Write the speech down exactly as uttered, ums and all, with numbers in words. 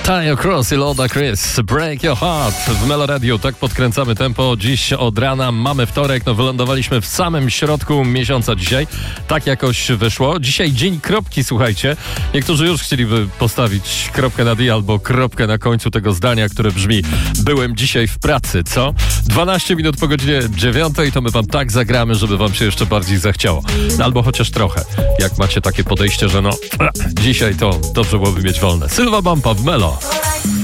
Tayo Cross i Loda Chris, Break Your Heart w Melo Radio. Tak podkręcamy tempo. Dziś od rana mamy wtorek, no wylądowaliśmy w samym środku miesiąca dzisiaj. Tak jakoś wyszło. Dzisiaj dzień kropki, słuchajcie. Niektórzy już chcieliby postawić kropkę na D albo kropkę na końcu tego zdania, które brzmi: byłem dzisiaj w pracy, co? dwanaście minut po godzinie dziewiątej, to my wam tak zagramy, żeby wam się jeszcze bardziej zachciało. Albo chociaż trochę. Jak macie takie podejście, że no, dzisiaj to dobrze byłoby mieć wolne. Sylwa Bampa w Melo.